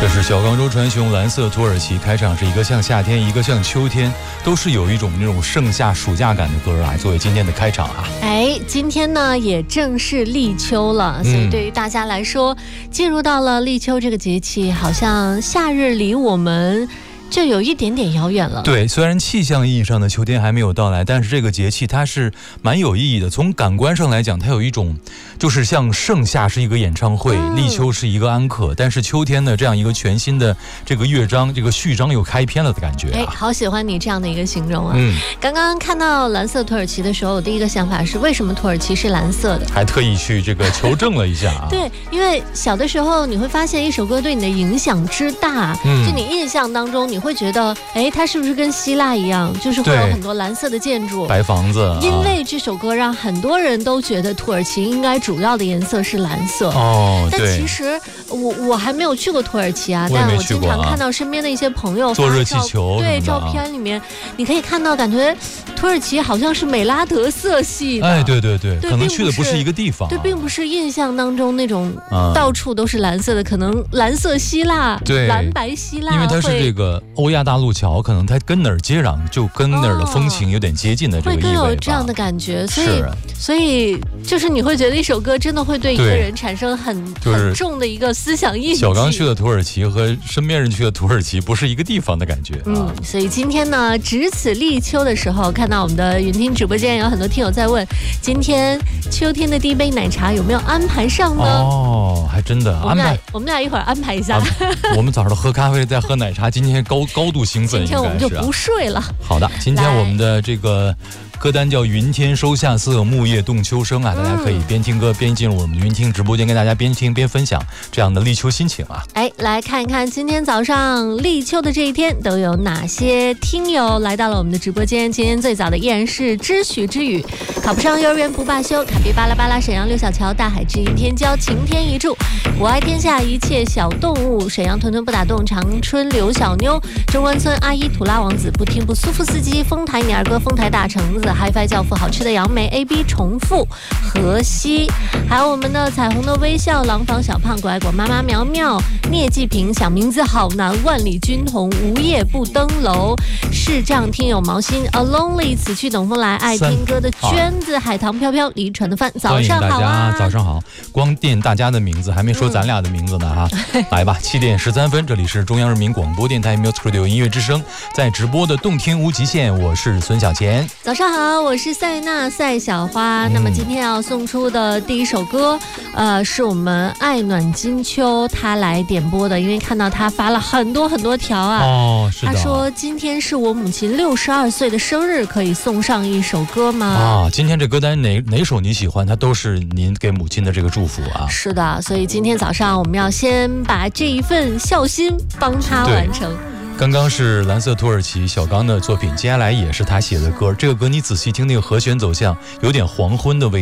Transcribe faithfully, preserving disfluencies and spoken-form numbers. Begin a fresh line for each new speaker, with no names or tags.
这是小刚周传雄蓝色土耳其，开场是一个像夏天，一个像秋天，都是有一种那种盛夏暑假感的歌来作为今天的开场啊。
哎，今天呢也正是立秋了，所以对于大家来说，嗯、进入到了立秋这个节气，好像夏日离我们就有一点点遥远了。
对，虽然气象意义上的秋天还没有到来，但是这个节气它是蛮有意义的。从感官上来讲，它有一种就是像盛夏是一个演唱会，嗯、立秋是一个安可，但是秋天呢这样一个全新的这个乐章，这个序章又开篇了的感觉、啊。
哎，好喜欢你这样的一个形容啊！嗯，刚刚看到蓝色土耳其的时候，我第一个想法是为什么土耳其是蓝色的？
还特意去这个求证了一下啊。
对，因为小的时候你会发现一首歌对你的影响之大，嗯、就你印象当中你会觉得，哎，它是不是跟希腊一样，就是会有很多蓝色的建筑、
白房子？
因为这首歌让很多人都觉得土耳其应该主要的颜色是蓝色。
哦，
但其实我我还没有去过土耳其啊，
我
但我经常看到身边的一些朋友
坐热气球，
对照片里面，你可以看到，感觉土耳其好像是美拉德色系的。
哎，对对对，
对
可能去的不是一个地方、啊，
对，并不是印象当中那种到处都是蓝色的，嗯、可能蓝色希腊，
对，
蓝白希腊，
因为它是这个欧亚大陆桥，可能它跟哪儿接壤，就跟哪儿的风情有点接近的这个意味吧，
会更有这样的感觉，所以所以就是你会觉得一首歌真的会对一个人产生很、就是、很重的一个思想印记。
小刚去的土耳其和身边人去的土耳其不是一个地方的感觉、啊、
嗯，所以今天呢，值此立秋的时候，看到我们的云听直播间有很多听友在问，今天秋天的第一杯奶茶有没有安排上呢？
哦，还真的安排，
我们俩一会儿安排一下。
啊、我们早上喝咖啡再喝奶茶，今天高高度兴奋，
今天我们就不睡了。
好的，今天我们的这个歌单叫云天收夏色，木叶动秋声啊，大家可以边听歌边进入我们的云听直播间，跟大家边听边分享这样的立秋心情啊。
哎，来看一看今天早上立秋的这一天都有哪些听友来到了我们的直播间。今天最早的依然是知许之语，考不上幼儿园不罢休，卡比巴拉巴拉，沈阳六小桥，大海之音天骄，晴天一柱，我爱天下一切小动物，沈阳屯屯不打洞，长春刘小妞，中关村阿姨，土拉王子，不听不苏夫斯基，丰台鸟儿哥，丰台大橙子，HiFi教父，好吃的杨梅 A B 重复河西，还有我们的彩虹的微笑，廊坊小胖，乖乖妈妈苗苗，聂继平，小名字好难，万里军统，无夜不登楼，视障听友毛心 A Lonely， 此去等风来，爱听歌的娟子，海棠飘飘，离船的饭，早上好啊，
早上好，光念大家的名字，还没说咱俩的名字呢哈、嗯，来吧，七点十三分，这里是中央人民广播电台 Music Radio 音乐之声，在直播的动听无极限，我是孙小钱，
早上好，我是赛娜赛小花、嗯。那么今天要送出的第一首歌，呃，是我们爱暖金秋他来点播的，因为看到他发了很多很多条啊。
哦，是的。
他说今天是我母亲六十二岁的生日，可以送上一首歌吗？
啊，今天这歌单哪哪首你喜欢，它都是您给母亲的这个祝福啊。
是的，所以今天早上我们要先把这一份孝心帮他完成。
刚刚是蓝色土耳其小刚的作品，接下来也是他写的歌。这个歌你仔细听那个和弦走向，有点黄昏的味道。